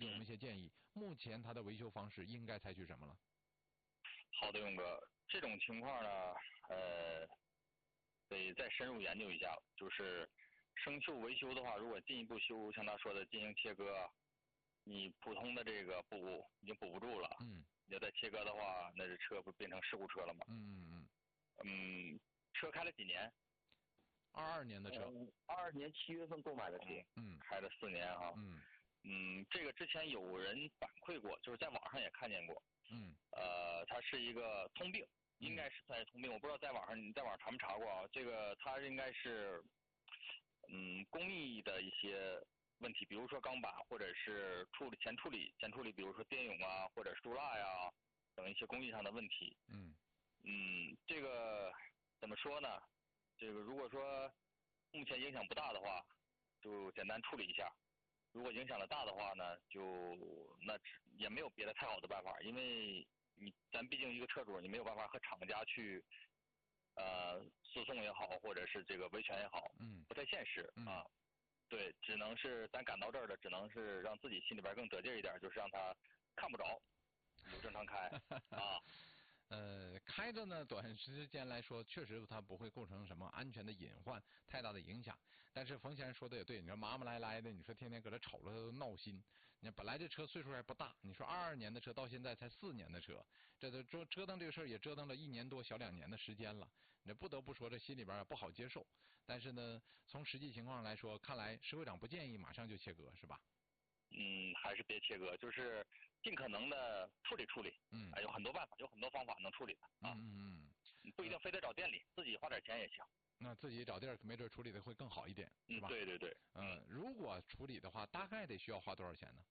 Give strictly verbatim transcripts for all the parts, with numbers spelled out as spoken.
给我们一些建议。目前它的维修方式应该采取什么了？ 好的，勇哥，这种情况呢，呃，得再深入研究一下了。就是生锈维修的话，如果进一步修，像他说的进行切割，你普通的这个补已经补不住了。 嗯。 你要再切割的话，那这车不变成事故车了吗？ 嗯嗯嗯。 嗯，车开了几年？ 二二年的车。 二二年七月份购买的车。 嗯。 开了四年哈。 嗯。 嗯，这个之前有人反馈过，就是在网上也看见过。 嗯。 呃，它是一个通病，应该是算是通病，我不知道在网上你在网上查没查过啊？这个它应该是，嗯，工艺的一些问题，比如说钢板或者是处理前处理前处理，比如说电泳啊或者输蜡呀等一些工艺上的问题。 嗯。 嗯，这个怎么说呢？这个如果说目前影响不大的话，就简单处理一下。如果影响的大的话呢，就那也没有别的太好的办法，因为你咱毕竟一个车主，你没有办法和厂家去呃诉讼也好，或者是这个维权也好， 嗯， 不太现实啊。 嗯、 对，只能是咱赶到这儿了，只能是让自己心里边更得劲一点，就是让他看不着，你就正常开啊。 呃，开着呢，短时间来说，确实它不会构成什么安全的隐患，太大的影响。但是冯先生说的也对，你说麻麻赖赖的，你说天天搁这瞅着都闹心。你看本来这车岁数还不大，你说二二年的车到现在才四年的车，这都折折腾这个事儿也折腾了一年多小两年的时间了。你不得不说这心里边不好接受。但是呢，从实际情况来说，看来石会长不建议马上就切割，是吧？ 嗯，还是别切割，就是尽可能的处理处理。 嗯， 啊，有很多办法，有很多方法能处理的啊。 嗯嗯不一定非得找店里，自己花点钱也行。 那自己找地儿没准处理的会更好一点，是吧？ 嗯，对对对。 嗯、呃，如果处理的话，大概得需要花多少钱呢？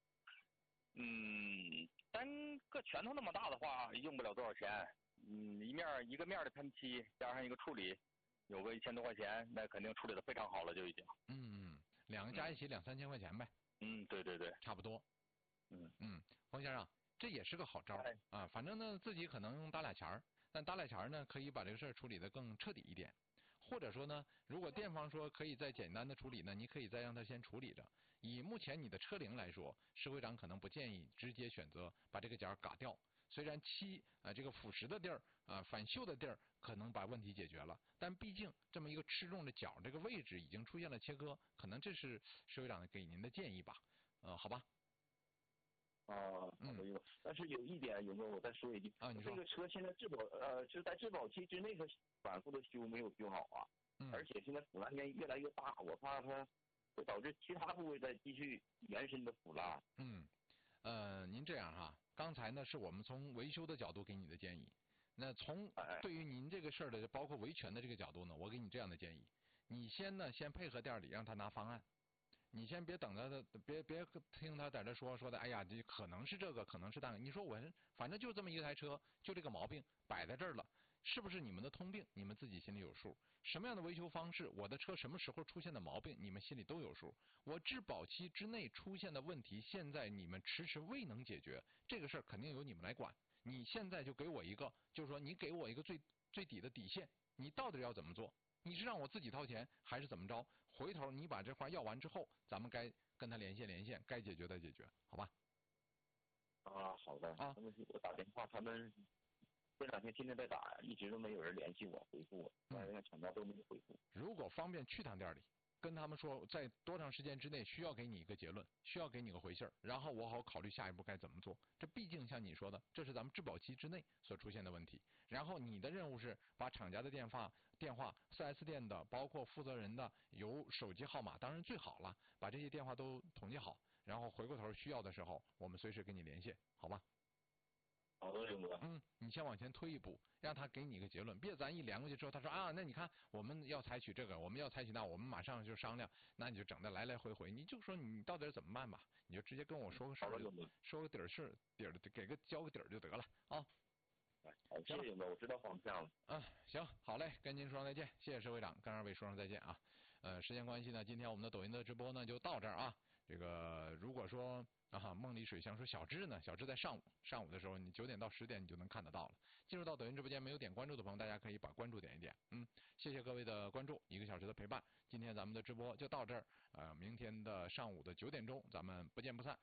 嗯，单个拳头那么大的话，用不了多少钱。嗯，一面一个面的喷漆加上一个处理，有个一千多块钱，那肯定处理的非常好了，就已经。 嗯嗯，两个加一起两三千块钱呗。 嗯，对对对， 差不多。 嗯嗯，冯先生，这也是个好招哎啊。反正呢，自己可能搭俩钱儿，但搭俩钱儿呢，可以把这个事儿处理得更彻底一点。或者说呢，如果店方说可以再简单的处理呢，你可以再让他先处理着。以目前你的车龄来说，石会长可能不建议直接选择把这个角嘎掉。虽然漆啊、呃、这个腐蚀的地儿啊、呃、返锈的地儿可能把问题解决了，但毕竟这么一个吃重的角这个位置已经出现了切割，可能这是石会长给您的建议吧。呃，好吧。 啊，好的，有。但是有一点，有没有我再说一句啊？你说这个车现在质保呃，就是在质保期之内，它反复的修没有修好啊， 嗯、 而且现在腐烂面越来越大，我怕它会导致其他部位再继续延伸的腐烂。 嗯，呃，您这样哈，刚才呢是我们从维修的角度给你的建议，那从对于您这个事儿的，包括维权的这个角度呢，我给你这样的建议，你先呢先配合店里让他拿方案。你先别等着他，别别听他在这说说的，哎呀，这可能是这个，可能是那个。你说我反正就这么一台车，就这个毛病摆在这儿了，是不是你们的通病？你们自己心里有数。什么样的维修方式，我的车什么时候出现的毛病，你们心里都有数。我质保期之内出现的问题，现在你们迟迟未能解决，这个事儿肯定由你们来管。你现在就给我一个，就是说你给我一个最最底的底线，你到底要怎么做？你是让我自己掏钱，还是怎么着？回头你把这话要完之后，咱们该跟他连线连线，该解决的解决，好吧？ 啊，好的。 啊， 我打电话，他们这两天天天在打，一直都没有人联系我回复我，那个厂家都没有回复。 如果方便去趟店里，跟他们说在多长时间之内需要给你一个结论，需要给你个回信儿，然后我好考虑下一步该怎么做。这毕竟像你说的，这是咱们质保期之内所出现的问题。然后你的任务是把厂家的电话、电话、四 S 店的，包括负责人的有手机号码，当然最好了，把这些电话都统计好，然后回过头需要的时候，我们随时跟你连线，好吧？ 好的，勇哥。 嗯，你先往前推一步，让他给你一个结论，别咱一连过去之后，他说啊，那你看我们要采取这个，我们要采取那，我们马上就商量，那你就整的来来回回，你就说你到底怎么办吧，你就直接跟我说个事儿，说个底儿事底儿，给个交个底儿就得了啊。 好，谢谢勇哥，我知道方向了。 啊，行，好嘞，跟您说声再见，谢谢石会长，跟二位说声再见啊。呃，时间关系呢，今天我们的抖音的直播呢就到这儿啊。这个如果说。啊，梦里水乡说小智呢？小智在上午，上午的时候你九点到十点你就能看得到了。进入到抖音直播间没有点关注的朋友，大家可以把关注点一点。嗯，谢谢各位的关注，一个小时的陪伴。今天咱们的直播就到这儿，呃，明天的上午的九点钟咱们不见不散。